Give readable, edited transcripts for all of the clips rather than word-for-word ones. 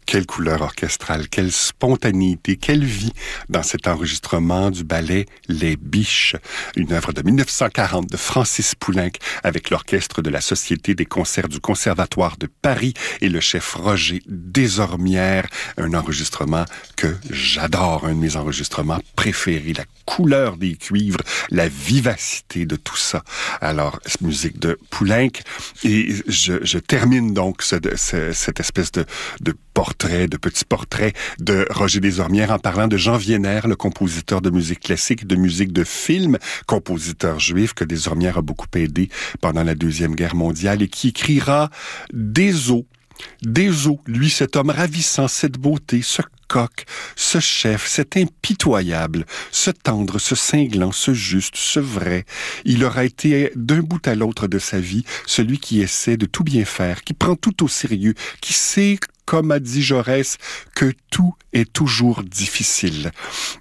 Quelle couleur orchestrale, quelle spontanéité, quelle vie dans cet enregistrement du ballet Les Biches, une œuvre de 1940 de Francis Poulenc avec l'orchestre de la Société des concerts du Conservatoire de Paris et le chef Roger Desormières, un enregistrement que j'adore, un de mes enregistrements préférés, la couleur des cuivres, la vivacité de tout ça. Alors, musique de Poulenc, et je termine donc cette espèce de portrait, de petit portrait de Roger Desormières en parlant de Jean Vienner, le compositeur de musique classique, de musique de film, compositeur juif que Desormières a beaucoup aidé pendant la Deuxième Guerre mondiale et qui écrira des eaux, lui, cet homme ravissant, cette beauté, ce coq, ce chef, cet impitoyable, ce tendre, ce cinglant, ce juste, ce vrai. Il aura été d'un bout à l'autre de sa vie celui qui essaie de tout bien faire, qui prend tout au sérieux, qui sait, comme a dit Jaurès, que tout est toujours difficile.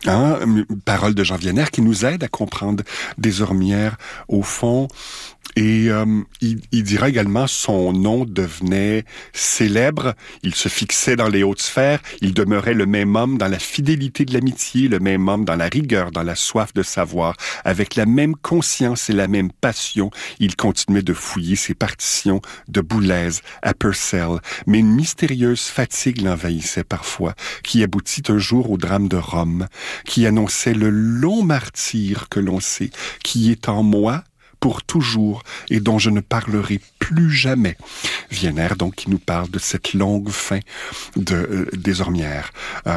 Parole de Jean Vienner qui nous aide à comprendre Desormières au fond. Et il dira également son nom devenait célèbre, il se fixait dans les hautes sphères, il demeurait le même homme dans la fidélité de l'amitié, le même homme dans la rigueur, dans la soif de savoir, avec la même conscience et la même passion, il continuait de fouiller ses partitions de Boulez à Purcell, mais une mystérieuse fatigue l'envahissait parfois, qui aboutit un jour au drame de Rome, qui annonçait le long martyre que l'on sait, qui est en moi, pour toujours, et dont je ne parlerai plus jamais. Vienner, donc, qui nous parle de cette longue fin de Desormières.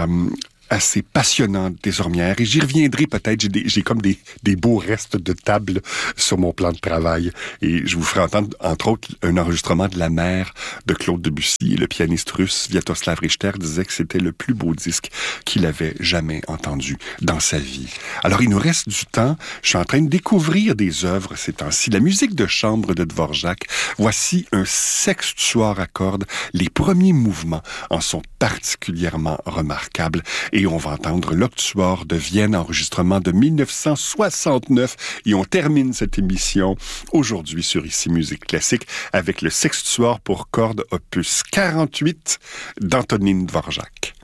Assez passionnante Desormières, et j'y reviendrai peut-être, j'ai comme des beaux restes de table sur mon plan de travail, et je vous ferai entendre, entre autres, un enregistrement de La Mer de Claude Debussy, et le pianiste russe Sviatoslav Richter disait que c'était le plus beau disque qu'il avait jamais entendu dans sa vie. Alors, il nous reste du temps, je suis en train de découvrir des œuvres ces temps-ci, la musique de chambre de Dvorak, voici un sextuor à cordes, les premiers mouvements en sont particulièrement remarquables, et on va entendre l'Octuor de Vienne, enregistrement de 1969. Et on termine cette émission aujourd'hui sur Ici Musique Classique avec le Sextuor pour cordes opus 48 d'Antonín Dvorak.